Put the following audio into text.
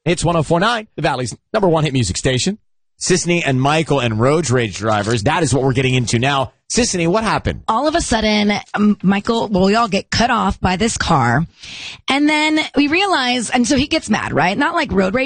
It's 104.9, the Valley's number one hit music station. Sisney and Michael and road rage drivers. That is what we're getting into now. Sisney, what happened? All of a sudden, Michael, we all get cut off by this car. And then we realize, and so he gets mad, right? Not like road rage.